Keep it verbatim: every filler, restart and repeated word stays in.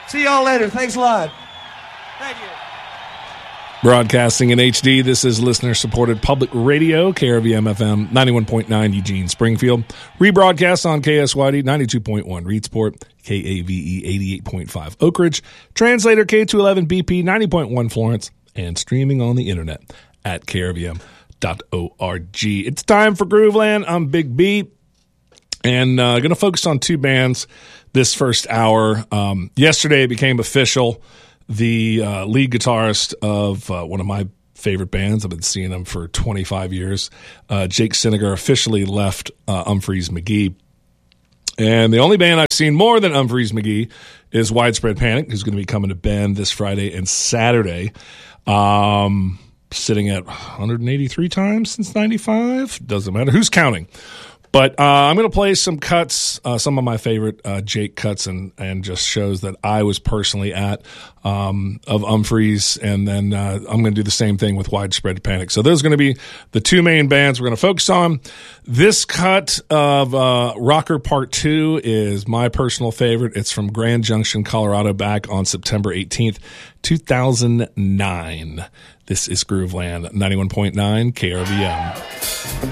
See y'all later. Thanks a lot. Thank you. Broadcasting in H D, this is listener-supported public radio, K R V M F M, ninety-one point nine Eugene, Springfield. Rebroadcast on K S Y D, ninety-two point one Reedsport, K A V E, eighty-eight point five Oak Ridge, translator K two eleven B P, ninety point one Florence, and streaming on the internet at K R V M dot org. It's time for Grooveland. I'm Big B, and uh, going to focus on two bands this first hour. Um, yesterday it became official. The uh, lead guitarist of uh, one of my favorite bands, I've been seeing him for twenty-five years, uh, Jake Sinegar, officially left uh, Umphrey's McGee. And the only band I've seen more than Umphrey's McGee is Widespread Panic, who's going to be coming to Bend this Friday and Saturday. Um, sitting at one hundred eighty-three times since ninety-five. Doesn't matter. Who's counting? But uh, I'm going to play some cuts, uh, some of my favorite uh, Jake cuts, and, and just shows that I was personally at um, of Umphrey's, and then uh, I'm going to do the same thing with Widespread Panic. So those are going to be the two main bands we're going to focus on. This cut of uh, Rocker Part two is my personal favorite. It's from Grand Junction, Colorado, back on September eighteenth, two thousand nine. This is Grooveland, ninety-one point nine K R V M.